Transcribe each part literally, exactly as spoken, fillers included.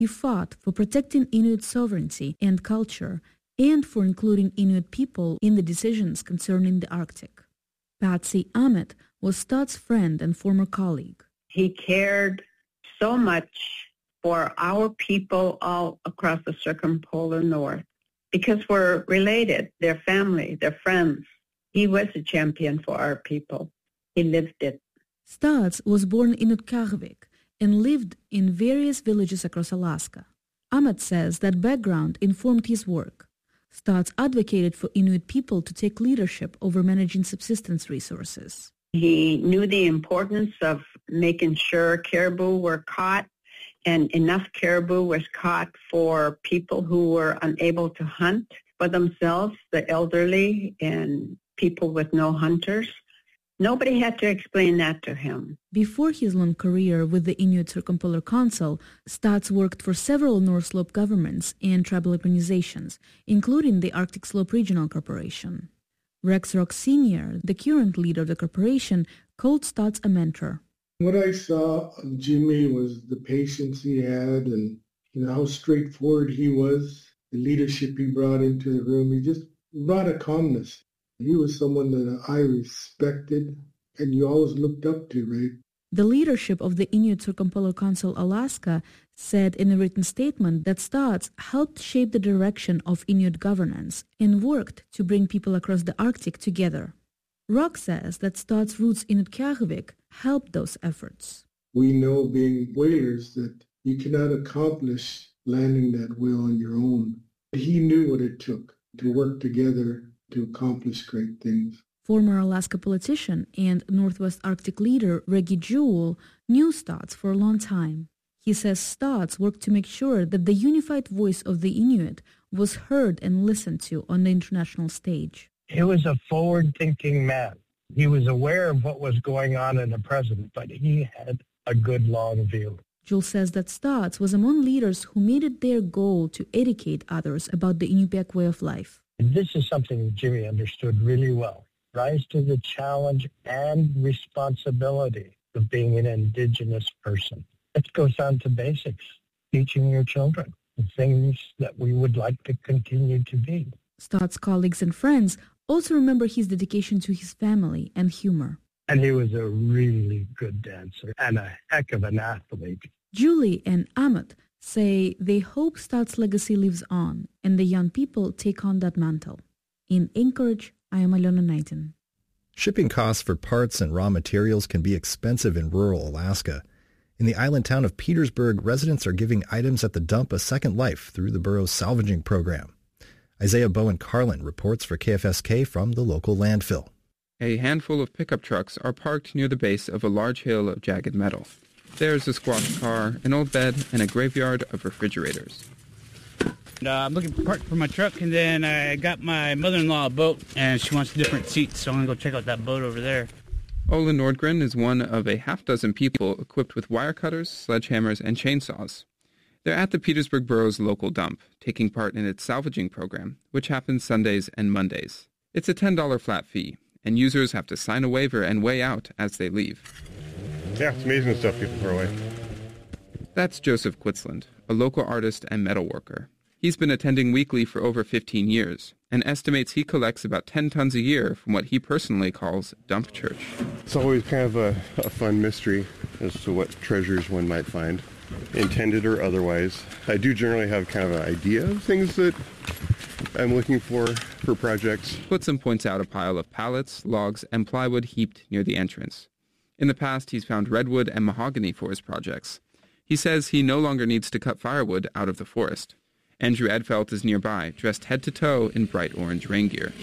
He fought for protecting Inuit sovereignty and culture and for including Inuit people in the decisions concerning the Arctic. Patsy Ahmed was Stodd's friend and former colleague. He cared so much for our people all across the circumpolar north because we're related, their family, their friends. He was a champion for our people. He lived it. Stotts was born in Utqiagvik and lived in various villages across Alaska. Ahmed says that background informed his work. Stotts advocated for Inuit people to take leadership over managing subsistence resources. He knew the importance of making sure caribou were caught, and enough caribou was caught for people who were unable to hunt for themselves, the elderly and people with no hunters. Nobody had to explain that to him. Before his long career with the Inuit Circumpolar Council, Stotts worked for several North Slope governments and tribal organizations, including the Arctic Slope Regional Corporation. Rex Rock Senior, the current leader of the corporation, called Stotts a mentor. What I saw of Jimmy was the patience he had and you know how straightforward he was, the leadership he brought into the room. He just brought a calmness. He was someone that I respected and you always looked up to, right? The leadership of the Inuit Circumpolar Council Alaska said in a written statement that Stotts helped shape the direction of Inuit governance and worked to bring people across the Arctic together. Rock says that Stotts' roots in Utqiagvik helped those efforts. We know, being whalers, that you cannot accomplish landing that whale on your own. He knew what it took to work together to accomplish great things. Former Alaska politician and Northwest Arctic leader Reggie Jewell knew Stotts for a long time. He says Stotts worked to make sure that the unified voice of the Inuit was heard and listened to on the international stage. He was a forward-thinking man. He was aware of what was going on in the present, but he had a good long view. Jewell says that Stotts was among leaders who made it their goal to educate others about the Inupiaq way of life. This is something that Jimmy understood really well. Rise to the challenge and responsibility of being an Indigenous person. It goes down to basics, teaching your children the things that we would like to continue to be. Stotts' colleagues and friends also remember his dedication to his family and humor. And he was a really good dancer and a heck of an athlete. Julie and Ahmed say they hope Stotts' legacy lives on and the young people take on that mantle. In Anchorage, I am Alona Knighton. Shipping costs for parts and raw materials can be expensive in rural Alaska. In the island town of Petersburg, residents are giving items at the dump a second life through the borough's salvaging program. Isaiah Bowen Carlin reports for K F S K from the local landfill. A handful of pickup trucks are parked near the base of a large hill of jagged metal. There's a squashed car, an old bed, and a graveyard of refrigerators. Uh, I'm looking for parts for my truck, and then I got my mother-in-law a boat, and she wants different seats, so I'm going to go check out that boat over there. Ola Nordgren is one of a half-dozen people equipped with wire cutters, sledgehammers, and chainsaws. They're at the Petersburg Borough's local dump, taking part in its salvaging program, which happens Sundays and Mondays. It's a ten dollars flat fee, and users have to sign a waiver and weigh out as they leave. Yeah, it's amazing stuff people throw away. That's Joseph Quitzland, a local artist and metal worker. He's been attending weekly for over fifteen years and estimates he collects about ten tons a year from what he personally calls dump church. It's always kind of a, a fun mystery as to what treasures one might find, intended or otherwise. I do generally have kind of an idea of things that I'm looking for for projects. Quitzland points out a pile of pallets, logs, and plywood heaped near the entrance. In the past, he's found redwood and mahogany for his projects. He says he no longer needs to cut firewood out of the forest. Andrew Edfeld is nearby, dressed head to toe in bright orange rain gear.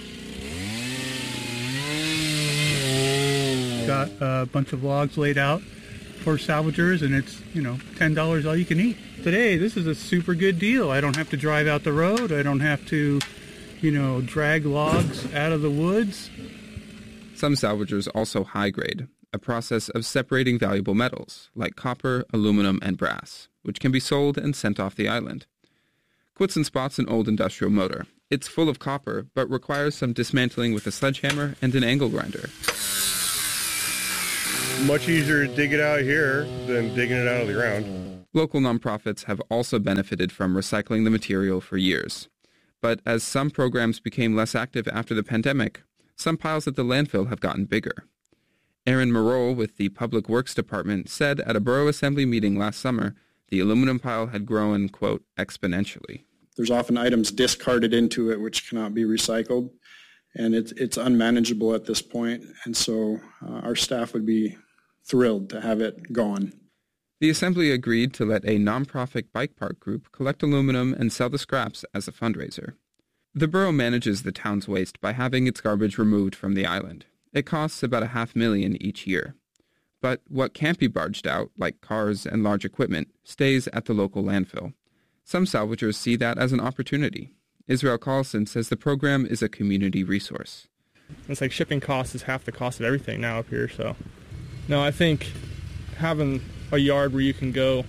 Got a bunch of logs laid out for salvagers, and it's, you know, ten dollars all you can eat. Today, this is a super good deal. I don't have to drive out the road. I don't have to, you know, drag logs out of the woods. Some salvagers also high grade, a process of separating valuable metals, like copper, aluminum, and brass, which can be sold and sent off the island. Quitzland spots an old industrial motor. It's full of copper, but requires some dismantling with a sledgehammer and an angle grinder. Much easier to dig it out here than digging it out of the ground. Local nonprofits have also benefited from recycling the material for years. But as some programs became less active after the pandemic, some piles at the landfill have gotten bigger. Aaron Moreau with the Public Works Department said at a Borough Assembly meeting last summer the aluminum pile had grown, quote, exponentially. There's often items discarded into it which cannot be recycled, and it's, it's unmanageable at this point, and so uh, our staff would be thrilled to have it gone. The Assembly agreed to let a nonprofit bike park group collect aluminum and sell the scraps as a fundraiser. The borough manages the town's waste by having its garbage removed from the island. It costs about a half million each year. But what can't be barged out, like cars and large equipment, stays at the local landfill. Some salvagers see that as an opportunity. Israel Carlson says the program is a community resource. It's like shipping costs is half the cost of everything now up here, so. No, I think having a yard where you can go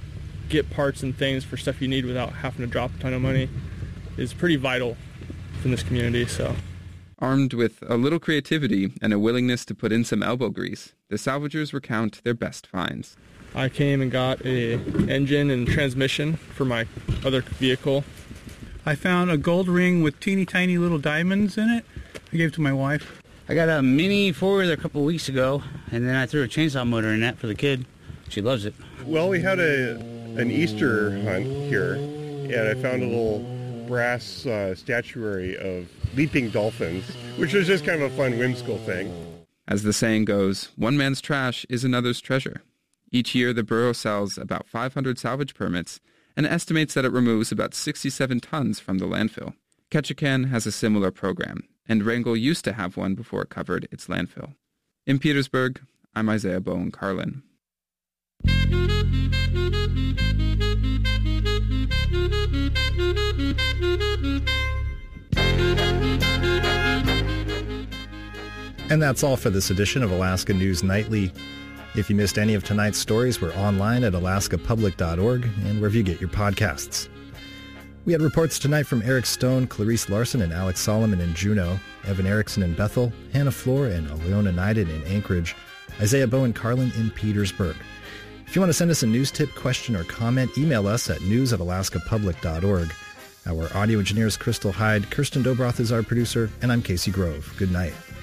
get parts and things for stuff you need without having to drop a ton of money is pretty vital in this community, so. Armed with a little creativity and a willingness to put in some elbow grease, the salvagers recount their best finds. I came and got a engine and transmission for my other vehicle. I found a gold ring with teeny tiny little diamonds in it. I gave it to my wife. I got a mini four-wheeler a couple of weeks ago, and then I threw a chainsaw motor in that for the kid. She loves it. Well, we had a an Easter hunt here, and I found a little brass uh, statuary of leaping dolphins, which was just kind of a fun, whimsical thing. As the saying goes, one man's trash is another's treasure. Each year, the borough sells about five hundred salvage permits and estimates that it removes about sixty-seven tons from the landfill. Ketchikan has a similar program, and Wrangell used to have one before it covered its landfill. In Petersburg, I'm Isaiah Bowen-Carlin. And that's all for this edition of Alaska News Nightly. If you missed any of tonight's stories, we're online at alaska public dot org and wherever you get your podcasts. We had reports tonight from Eric Stone, Clarice Larson, and Alex Solomon in Juneau, Evan Erickson in Bethel, Hannah Floor and Aleona Neiden in Anchorage, Isaiah Bowen-Carlin in Petersburg. If you want to send us a news tip, question, or comment, email us at news at alaska public dot org. Our audio engineer is Crystal Hyde, Kirsten Dobroth is our producer, and I'm Casey Grove. Good night.